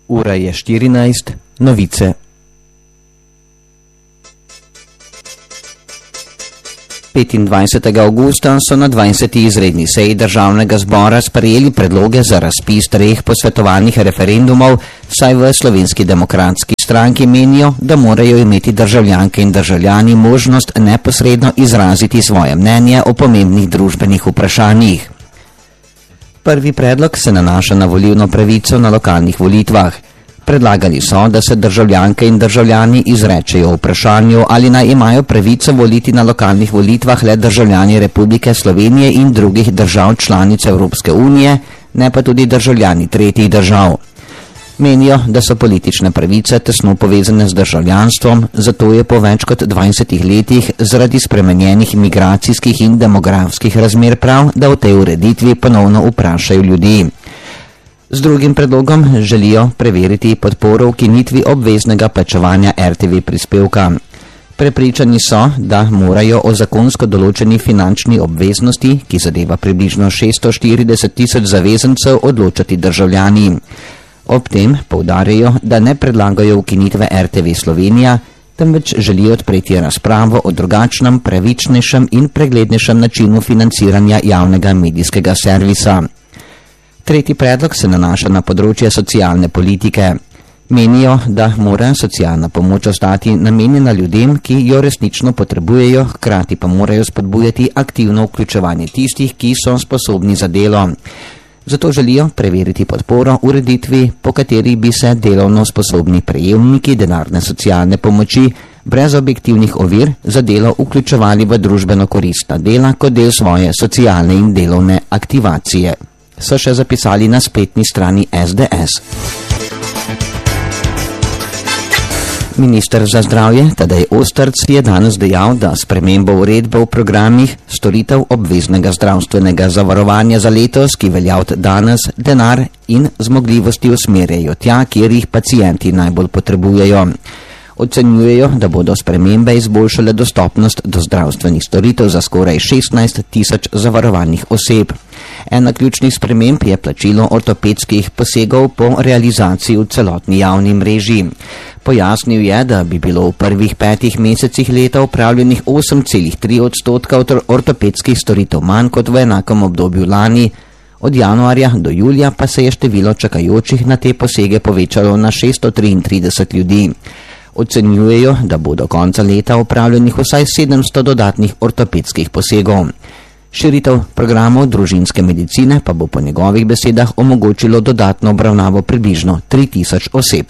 Ura je 14, novice. Avgusta so na 20. izredni seji državnega zbora sprejeli predloge za razpis 3 posvetovalnih referendumov, saj v Slovenski demokratski stranki menijo, da morajo imeti državljanke in državljani možnost neposredno izraziti svoje mnenje o pomembnih družbenih vprašanjih. Prvi predlog se nanaša na volilno pravico na lokalnih volitvah. Predlagali so, da se državljanke in državljani izrečejo o vprašanju, ali naj imajo pravico voliti na lokalnih volitvah le državljani Republike Slovenije in drugih držav članic Evropske unije, ne pa tudi državljani tretjih držav. Menijo, da so politične pravice tesno povezane z državljanstvom, zato je po več kot 20 letih zaradi spremenjenih migracijskih in demografskih razmer prav, da v tej ureditvi ponovno vprašajo ljudi. Z drugim predlogom želijo preveriti podporo ukinitvi obveznega plačevanja RTV prispevka. Prepričani so, da morajo o zakonsko določeni finančni obveznosti, ki zadeva približno 640 tisoč zavezancev, odločati državljani. Ob tem poudarjajo, da ne predlagajo ukinitve RTV Slovenija, temveč želijo odpreti razpravo o drugačnem, pravičnejšem in preglednejšem načinu financiranja javnega medijskega servisa. Tretji predlog se nanaša na področje socialne politike. Menijo, da mora socialna pomoč ostati namenjena ljudem, ki jo resnično potrebujejo, hkrati pa morajo spodbujati aktivno vključevanje tistih, ki so sposobni za delo. Zato želijo preveriti podporo ureditvi, po kateri bi se delovno sposobni prejemniki denarne socialne pomoči brez objektivnih ovir za delo vključevali v družbeno koristna dela kot del svoje socialne in delovne aktivacije. So še zapisali na spletni strani SDS. Minister za zdravje Tadej Ostrc je danes dejal, da spremembo uredbe v programih storitev obveznega zdravstvenega zavarovanja za letos, ki velja od danes, denar in zmogljivosti usmerjajo tja, kjer jih pacienti najbolj potrebujejo. Ocenjujejo, da bodo spremembe izboljšale dostopnost do zdravstvenih storitev za skoraj 16 tisoč zavarovanih oseb. Ena ključnih sprememb je plačilo ortopedskih posegov po realizaciji v celotni javni mreži. Pojasnil je, da bi bilo v prvih 5 mesecih leta upravljenih 8,3% ortopedskih storitev manj kot v enakem obdobju lani. Od januarja do julija pa se je število čakajočih na te posege povečalo na 633 ljudi. Ocenjujejo, da bo do konca leta upravljenih vsaj 700 dodatnih ortopedskih posegov. Širitev programov družinske medicine pa bo po njegovih besedah omogočilo dodatno obravnavo približno 3000 oseb.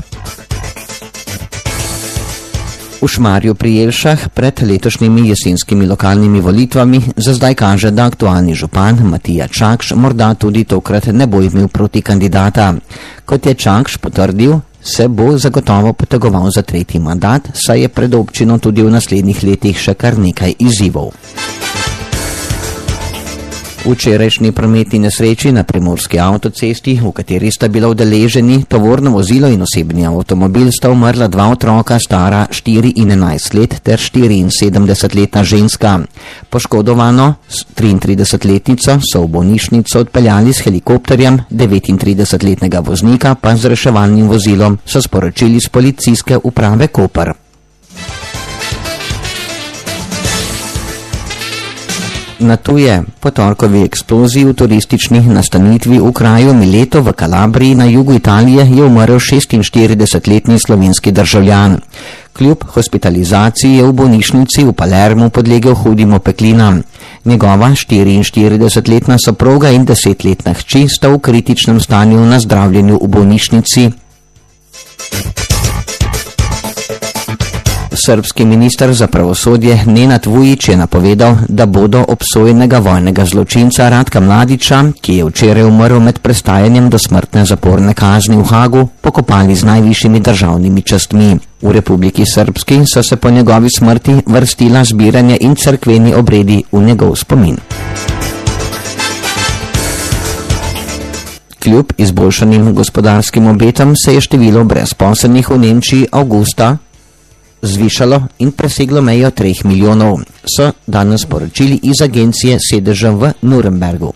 V Šmarju pri Jelšah pred letošnjimi jesenskimi lokalnimi volitvami za zdaj kaže, da aktualni župan Matija Čakš morda tudi tokrat ne bo imel proti kandidata. Kot je Čakš potrdil, se bo zagotovo potegoval za 3. mandat, saj je pred občino tudi v naslednjih letih še kar nekaj izzivov. V včerajšnji prometni nesreči na Primorski avtocesti, v kateri sta bila udeleženi tovorno vozilo in osebni avtomobil, sta umrla 2 otroka, stara 4 in 11 let ter 74-letna ženska. Poškodovano 33-letnico so v bolnišnico odpeljali s helikopterjem, 39-letnega voznika pa z reševalnim vozilom, so sporočili z policijske uprave Koper. Na tuje po torkovi eksploziji v turistični nastanitvi v kraju Mileto v Kalabriji na jugu Italije je umrl 46-letni slovenski državljan. Kljub hospitalizaciji je v bolnišnici v Palermu podlegel hudim opeklinam. Njegova 44-letna soproga in 10-letna hči sta v kritičnem stanju na zdravljenju v bolnišnici. Srbski minister za pravosodje Nenad Vujić je napovedal, da bodo obsojenega vojnega zločinca Ratka Mladića, ki je včeraj umrl med prestajanjem do smrtne zaporne kazni v Hagu, pokopali z najvišjimi državnimi častmi. V Republiki Srbski so se po njegovi smrti vrstila zbiranje in cerkveni obredi v njegov spomin. Kljub izboljšanim gospodarskim obetam se je število brezposelnih v Nemčiji avgusta zvišalo in preseglo mejo 3 milijonov, so danes sporočili iz agencije sedeža v Nurembergu.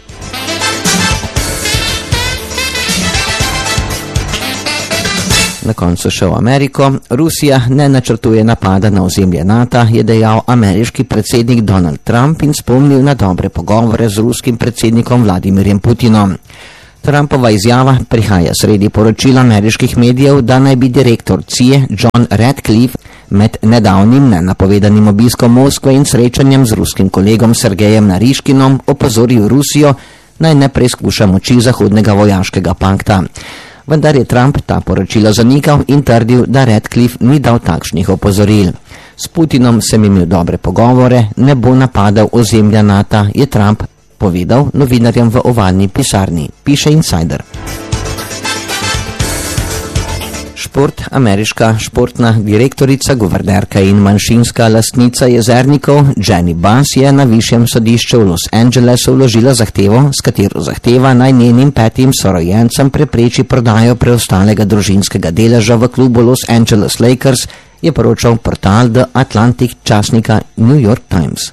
Na koncu še v Ameriko. Rusija ne načrtuje napada na ozemlje NATO, je dejal ameriški predsednik Donald Trump in spomnil na dobre pogovore z ruskim predsednikom Vladimirjem Putinom. Trumpova izjava prihaja sredi poročila ameriških medijev, da naj bi direktor CIA John Ratcliffe med nedavnim nenapovedanim obiskom Moskve in srečanjem z ruskim kolegom Sergejem Nariškinom opozoril Rusijo, naj ne preizkuša moči zahodnega vojaškega pakta. Vendar je Trump ta poročila zanikal in trdil, da Ratcliffe ni dal takšnih opozoril. S Putinom sem imel dobre pogovore, ne bo napadal ozemlja NATO, je Trump povedal novinarjem v ovalni pisarni, piše Insider. Šport. Ameriška športna direktorica, guvernerka in manjšinska lastnica jezernikov Jenny Bass je na višjem sodišču v Los Angelesu vložila zahtevo, s katero zahteva naj njenim 5 sorojencem prepreči prodajo preostalega družinskega deleža v klubu Los Angeles Lakers, je poročal portal The Atlantic časnika New York Times.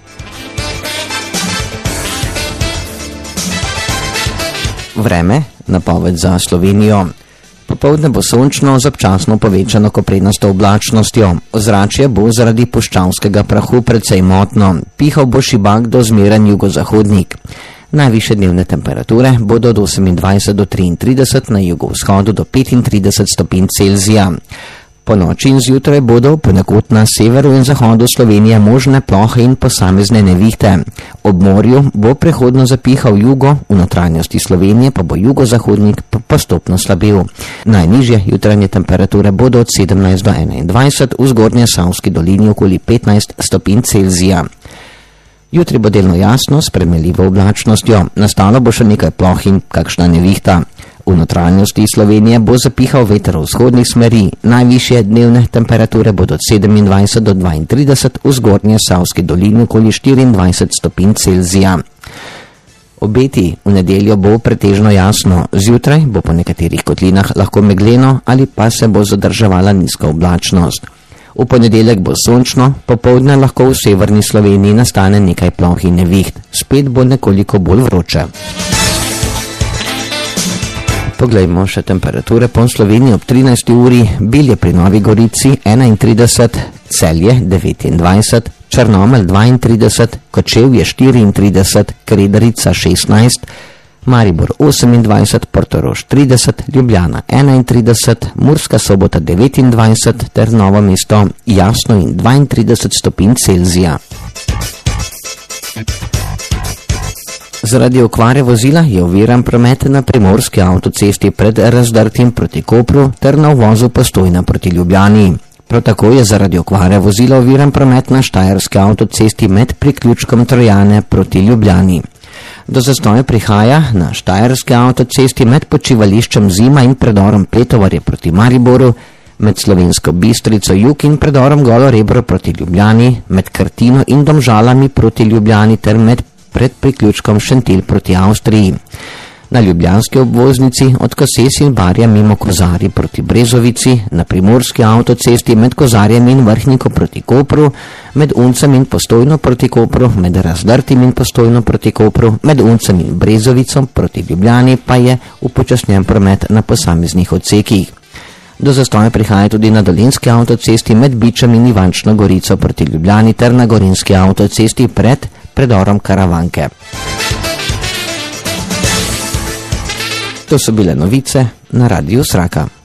Vreme, napoved za Slovenijo. Popoldne bo sončno z občasno povečano koprenasto oblačnostjo. Ozračje bo zaradi puščavskega prahu precej motno. Pihal bo šibak do zmeren jugozahodnik. Najvišje dnevne temperature bodo od 28 do 33, na jugovzhodu do 35 stopinj Celzija. Po noči in zjutraj bodo ponekod na severu in zahodu Slovenije možne plohe in posamezne nevihte. Ob morju bo prehodno zapihal jugo, v notranjosti Slovenije pa bo jugozahodnik postopno slabil. Najnižje jutranje temperature bodo od 17 do 21, v zgornje Savski dolini okoli 15 stopinj Celzija. Jutri bo delno jasno s premeljivo oblačnostjo, nastalo bo še nekaj ploh in kakšna nevihta. V notranjosti Slovenije bo zapihal veter vzhodnih smeri, najvišje dnevne temperature bodo od 27 do 32, v zgornje Savski dolini okoli 24 stopinj Celzija. Obeti. V nedeljo bo pretežno jasno, zjutraj bo po nekaterih kotlinah lahko megleno ali pa se bo zadrževala nizka oblačnost. V ponedeljek bo sončno, popoldne lahko v severni Sloveniji nastane nekaj ploh in neviht, spet bo nekoliko bolj vroče. Poglejmo še temperature po Sloveniji ob 13. uri. Bilje pri Novi Gorici 31, Celje 29, Črnomelj 32, Kočevje 34, Kredarica 16, Maribor 28, Portorož 30, Ljubljana 31, Murska Sobota 29 ter Novo mesto jasno in 32 stopinj Celzija. Zaradi okvare vozila je oviran promet na primorski avtocesti pred Razdrtim proti Kopru ter na uvozu Postojna proti Ljubljani. Prav tako je zaradi okvare vozila oviran promet na štajerski avtocesti med priključkom Trojane proti Ljubljani. Do zastoja prihaja na štajerski avtocesti med počivališčem Zima in predorom Pletovarje proti Mariboru, med Slovensko Bistrico jug in predorom Golo Rebro proti Ljubljani, med Krtino in Domžalami proti Ljubljani ter pred priključkom Šentilj proti Avstriji. Na ljubljanski obvoznici od Koses in Barja mimo Kozarji proti Brezovici, na primorski avtocesti med Kozarjem in Vrhniko proti Kopru, med Uncem in Postojno proti Kopru, med Razdrtim in Postojno proti Kopru, med Uncem in Brezovicom proti Ljubljani pa je upočasnjen promet na posameznih odsekih. Do zastoja prihaja tudi na Dolenjski avtocesti med Bičem in Ivančno Gorico proti Ljubljani ter na Gorenjski avtocesti pred predorom Karavanke. To so bile novice na Radiu Sraka.